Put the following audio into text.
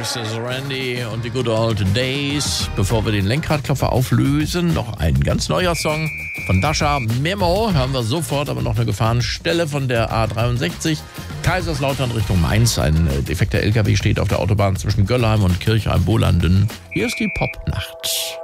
Das ist Randy und die Good Old Days. Bevor wir den Lenkradklopfer auflösen, noch ein ganz neuer Song von Dasha. Memo hören wir sofort, aber noch eine Gefahrenstelle von der A63. Kaiserslautern Richtung Mainz. Ein defekter LKW steht auf der Autobahn zwischen Göllheim und Kirchheim-Bolanden. Hier ist die Popnacht.